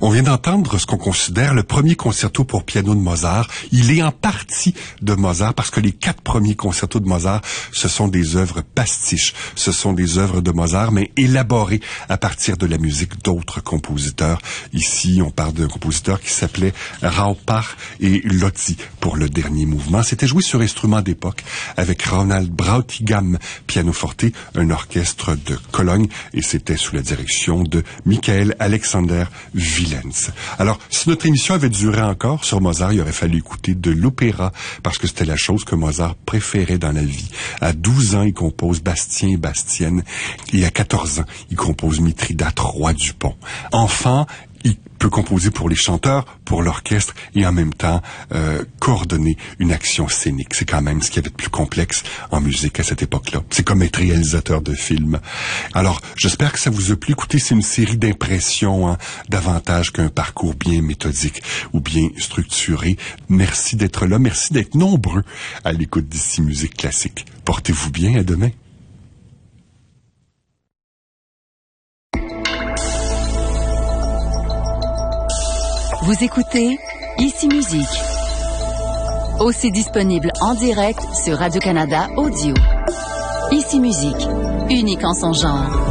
On vient d'entendre ce qu'on considère le premier concerto pour piano de Mozart. Il est en partie de Mozart parce que les 4 premiers concertos de Mozart, ce sont des œuvres pastiches. Ce sont des œuvres de Mozart, mais élaborées à partir de la musique d'autres compositeurs. Ici, on parle d'un compositeur qui s'appelait Raupach et Lotti pour le dernier mouvement. C'était joué sur instrument d'époque avec Ronald Brautigam, pianoforte, un orchestre de Cologne, et c'était sous la direction de Michael Alexander Wielenz. Alors, si notre émission avait duré encore sur Mozart, il aurait fallu écouter de l'opéra, parce que c'était la chose que Mozart préférait dans la vie. À 12 ans, il compose Bastien et Bastienne, et à 14 ans, il compose Mithridate, roi du pont. Enfant, il peut composer pour les chanteurs, pour l'orchestre, et en même temps coordonner une action scénique. C'est quand même ce qu'il y avait de plus complexe en musique à cette époque-là. C'est comme être réalisateur de films. Alors, j'espère que ça vous a plu. Écoutez, c'est une série d'impressions, davantage qu'un parcours bien méthodique ou bien structuré. Merci d'être là. Merci d'être nombreux à l'écoute d'Ici Musique Classique. Portez-vous bien. À demain. Vous écoutez Ici Musique. Aussi disponible en direct sur Radio-Canada Audio. Ici Musique, unique en son genre.